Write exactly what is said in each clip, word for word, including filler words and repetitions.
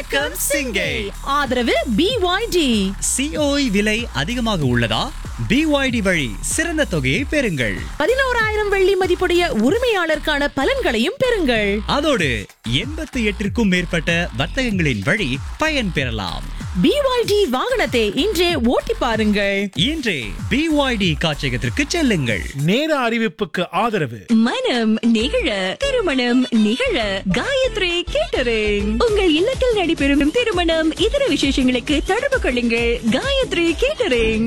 வணக்கம் சிங்கை. ஆதரவு பி ஒய் டி. சிஓஇ விலை அதிகமாக உள்ளதா? பி ஒய் டி வழி சிறந்த தொகையை பெறுங்கள். பதினோராயிரம் வெள்ளி மதிப்புடைய உரிமையாளருக்கான பலன்களையும் பெறுங்கள். அதோடு எண்பத்தி எட்டிற்கும் மேற்பட்ட வர்த்தகங்களின் வழி பயன் பெறலாம். பி ஒய் டி வாகனத்தை இன்றே ஓட்டி பாருங்கள். இன்றே பி ஒய் டி காட்சியகத்திற்கு செல்லுங்கள். நேர அறிவிப்புக்கு ஆதரவு மனம் நிகழ திருமணம் நிகழ காயத்ரி கேட்டரிங். உங்கள் இல்லத்தில் நடைபெறும் திருமணம் இதர விசேஷங்களுக்கு தொடர்பு கொள்ளுங்கள். காயத்ரி கேட்டரிங்.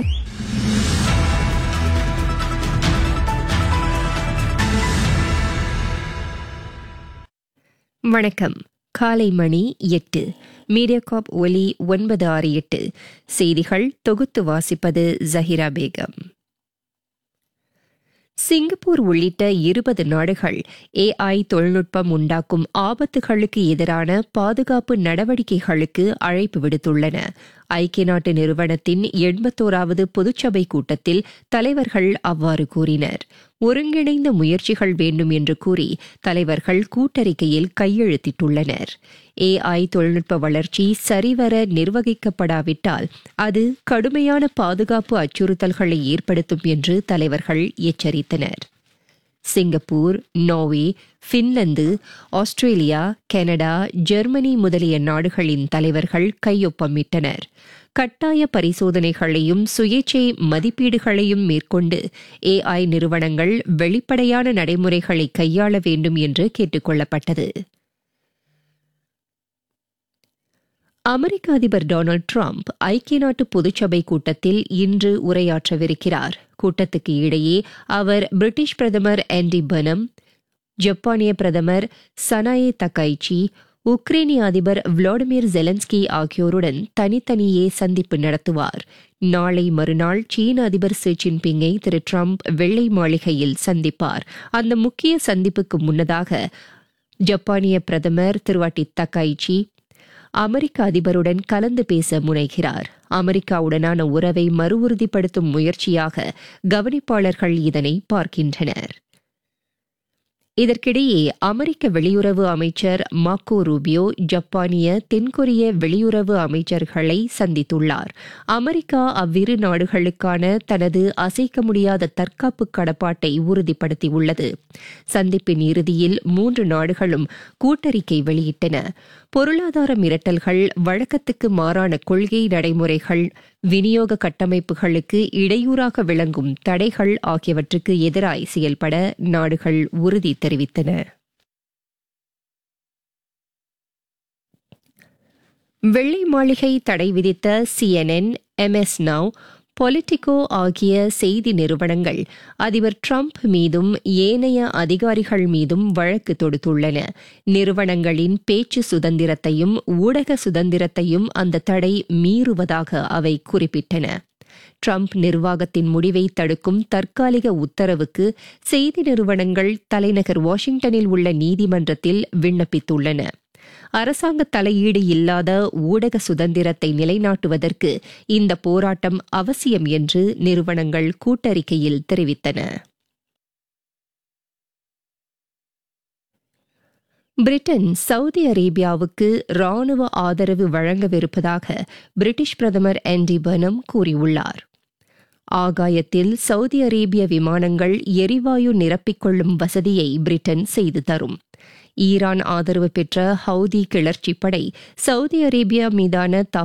வணக்கம். காலை மணி எட்டு. மீடியாகாப் ஒலி ஒன்பது ஆறு எட்டு. செய்திகள் தொகுத்து வாசிப்பது ஜஹிரா பேகம். சிங்கப்பூர் உள்ளிட்ட இருபது நாடுகள் ஏஐ தொழில்நுட்பம் உண்டாக்கும் ஆபத்துகளுக்கு எதிரான பாதுகாப்பு நடவடிக்கைகளுக்கு அழைப்பு விடுத்துள்ளன. ஐக்கிய நாட்டு நிறுவனத்தின் எண்பத்தோராவது பொதுச்சபை கூட்டத்தில் தலைவர்கள் அவ்வாறு கூறினர். ஒருங்கிணைந்த முயற்சிகள் வேண்டும் என்று கூறி தலைவர்கள் கூட்டறிக்கையில் கையெழுத்திட்டுள்ளனர். ஏஐ தொழில்நுட்ப வளர்ச்சி சரிவர நிர்வகிக்கப்படாவிட்டால் அது கடுமையான பாதுகாப்பு அச்சுறுத்தல்களை ஏற்படுத்தும் என்று தலைவர்கள் எச்சரித்தனர். Singapore, Norway, Finland, Australia, Canada, Germany முதலிய நாடுகளின் தலைவர்கள் கையொப்பமிட்டனர். கட்டாய பரிசோதனைகளையும் சுயேட்சை மதிப்பீடுகளையும் மேற்கொண்டு ஏஐ நிறுவனங்கள் வெளிப்படையான நடைமுறைகளை கையாள வேண்டும் என்று கேட்டுக் கொள்ளப்பட்டது. அமெரிக்க அதிபர் டொனால்டு டிரம்ப் ஐக்கிய நாட்டு பொதுச்சபை கூட்டத்தில் இன்று உரையாற்றவிருக்கிறார். கூட்டத்துக்கு இடையே அவர் பிரிட்டிஷ் பிரதமர் ஆண்டி பர்னம், ஜப்பானிய பிரதமர் சனாயே தகைச்சி, உக்ரைனிய அதிபர் விளாடிமிர் ஜெலன்ஸ்கி ஆகியோருடன் தனித்தனியே சந்திப்பு நடத்துவார். நாளை மறுநாள் சீன அதிபர் ஷி ஜின்பிங்கை திரு டிரம்ப் வெள்ளை மாளிகையில் சந்திப்பார். அந்த முக்கிய சந்திப்புக்கு முன்னதாக ஜப்பானிய பிரதமர் திருவாட்டி தகைச்சி அமெரிக்க அதிபருடன் கலந்து பேச முனைகிறார். அமெரிக்காவுடனான உறவை மறு உறுதிப்படுத்தும் முயற்சியாக கவனிப்பாளர்கள் இதனை பார்க்கின்றனர். இதற்கிடையே அமெரிக்க வெளியுறவு அமைச்சர் மார்க்கோ ரூபியோ ஜப்பானிய தென்கொரிய வெளியுறவு அமைச்சர்களை சந்தித்துள்ளார். அமெரிக்கா அவ்விரு நாடுகளுக்கான தனது அசைக்க முடியாத தற்காப்பு கடப்பாட்டை உறுதிப்படுத்தியுள்ளது. சந்திப்பின் இறுதியில் மூன்று நாடுகளும் கூட்டறிக்கை வெளியிட்டன. பொருளாதார மிரட்டல்கள், வழக்கத்துக்கு மாறான கொள்கை நடைமுறைகள், விநியோக கட்டமைப்புகளுக்கு இடையூறாக விளங்கும் தடைகள் ஆகியவற்றுக்கு எதிராய் செயல்பட நாடுகள் உறுதி தெரிவித்தன. வெள்ளை மாளிகை தடை விதித்த சிஎன்என், எம்எஸ் நவ், பொலிட்டிகோ ஆகிய செய்தி நிறுவனங்கள் அதிபர் டிரம்ப் மீதும் ஏனைய அதிகாரிகள் மீதும் வழக்கு தொடுத்துள்ளன. நிறுவனங்களின் பேச்சு சுதந்திரத்தையும் ஊடக சுதந்திரத்தையும் அந்த தடை மீறுவதாக அவை குறிப்பிட்டன. டிரம்ப் நிர்வாகத்தின் முடிவை தடுக்கும் தற்காலிக உத்தரவுக்கு செய்தி நிறுவனங்கள் தலைநகர் வாஷிங்டனில் உள்ள நீதிமன்றத்தில் விண்ணப்பித்துள்ளன. அரசாங்க தலையீடு இல்லாத ஊடக சுதந்திரத்தை நிலைநாட்டுவதற்கு இந்த போராட்டம் அவசியம் என்று நிறுவனங்கள் கூட்டறிக்கையில் தெரிவித்தன. பிரிட்டன் சவுதி அரேபியாவுக்கு ராணுவ ஆதரவு வழங்கவிருப்பதாக பிரிட்டிஷ் பிரதமர் ஆண்டி பர்னம் கூறியுள்ளார். ஆகாயத்தில் சவுதி அரேபிய விமானங்கள் எரிவாயு நிரப்பிக்கொள்ளும் வசதியை பிரிட்டன் செய்து தரும். ஈரான் ஆதரவு பெற்ற ஹவுதி கிளர்ச்சிப்படை சவுதி அரேபியா மீதான